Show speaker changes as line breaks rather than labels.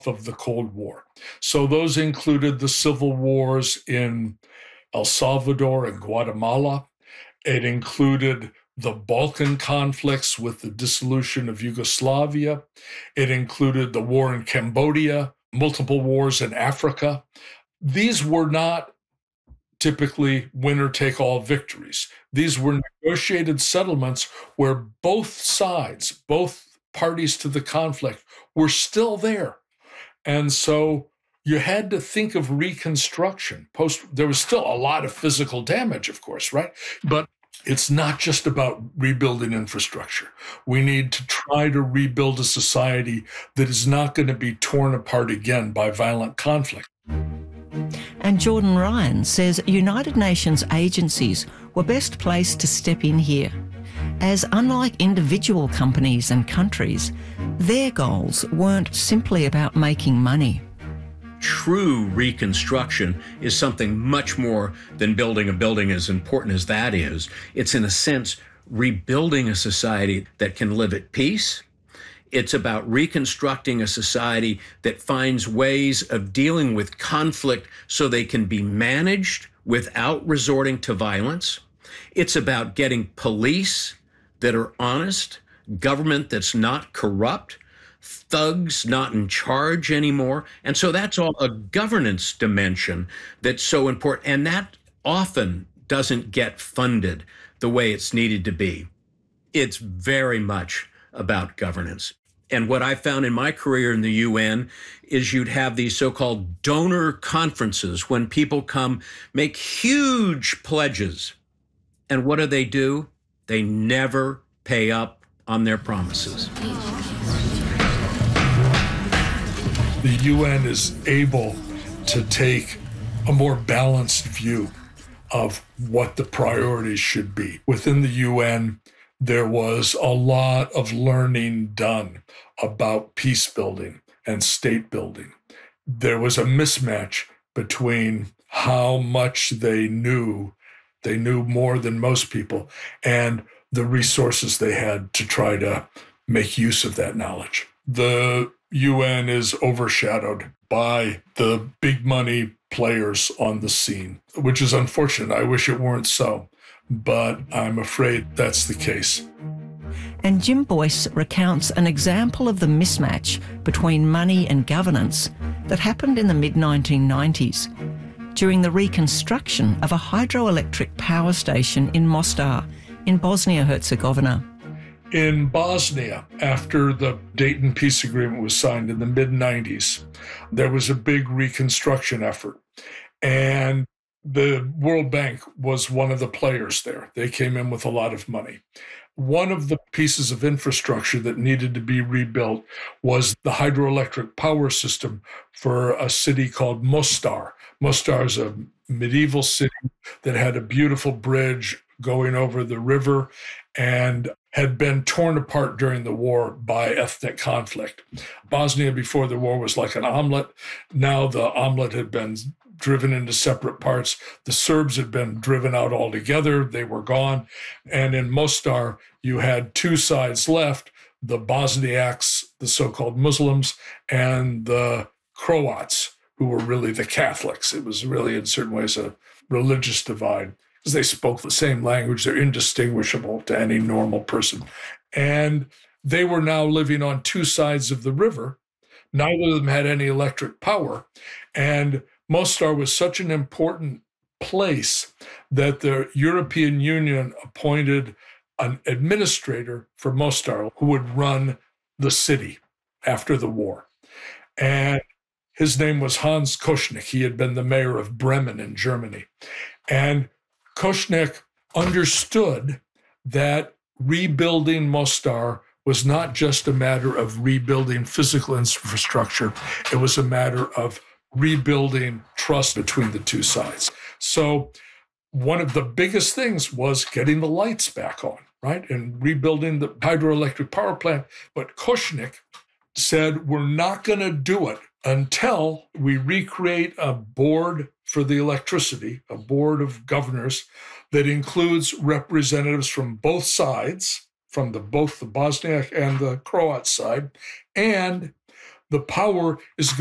of the Cold War. So those included the civil wars in El Salvador and Guatemala. It included the Balkan conflicts with the dissolution of Yugoslavia. It included the war in Cambodia, multiple wars in Africa. These were not typically winner-take-all victories. These were negotiated settlements where both sides, both parties to the conflict, were still there. And so you had to think of reconstruction. There was still a lot of physical damage, of course, right? But it's not just about rebuilding infrastructure. We need to try to rebuild a society that is not going to be torn apart again by violent conflict.
And Jordan Ryan says United Nations agencies were best placed to step in here, as unlike individual companies and countries, their goals weren't simply about making money.
True reconstruction is something much more than building a building, as important as that is. It's, in a sense, rebuilding a society that can live at peace. It's about reconstructing a society that finds ways of dealing with conflict so they can be managed without resorting to violence. It's about getting police that are honest, government that's not corrupt, thugs not in charge anymore. And so that's all a governance dimension that's so important. And that often doesn't get funded the way it's needed to be. It's very much about governance. And what I found in my career in the UN is you'd have these so-called donor conferences when people come make huge pledges. And what do? They never pay up on their promises.
The UN is able to take a more balanced view of what the priorities should be. Within the UN, there was a lot of learning done about peace building and state building. There was a mismatch between how much they knew more than most people, and the resources they had to try to make use of that knowledge. The UN is overshadowed by the big money players on the scene, which is unfortunate. I wish it weren't so, but I'm afraid that's the case.
And Jim Boyce recounts an example of the mismatch between money and governance that happened in the mid-1990s during the reconstruction of a hydroelectric power station in Mostar in Bosnia-Herzegovina.
In Bosnia, after the Dayton Peace Agreement was signed in the mid-90s, there was a big reconstruction effort. And the World Bank was one of the players there. They came in with a lot of money. One of the pieces of infrastructure that needed to be rebuilt was the hydroelectric power system for a city called Mostar. Mostar is a medieval city that had a beautiful bridge going over the river and had been torn apart during the war by ethnic conflict. Bosnia before the war was like an omelet. Now the omelet had been driven into separate parts. The Serbs had been driven out altogether. They were gone. And in Mostar, you had two sides left, the Bosniaks, the so-called Muslims, and the Croats, who were really the Catholics. It was really, in certain ways, a religious divide, because they spoke the same language. They're indistinguishable to any normal person. And they were now living on two sides of the river. Neither of them had any electric power. And Mostar was such an important place that the European Union appointed an administrator for Mostar who would run the city after the war. And his name was Hans Koschnick. He had been the mayor of Bremen in Germany. And Koschnick understood that rebuilding Mostar was not just a matter of rebuilding physical infrastructure. It was a matter of rebuilding trust between the two sides. So one of the biggest things was getting the lights back on, right? And rebuilding the hydroelectric power plant. But Koschnick said, we're not going to do it until we recreate a board for the electricity, a board of governors that includes representatives from both sides, from both the Bosniak and the Croat side, and the power is